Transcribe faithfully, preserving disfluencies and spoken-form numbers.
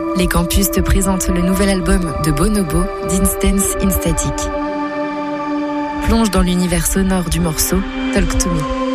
les campus te présentent le nouvel album de Bonobo, Distance in Static. Plonge dans l'univers sonore du morceau Talk to Me.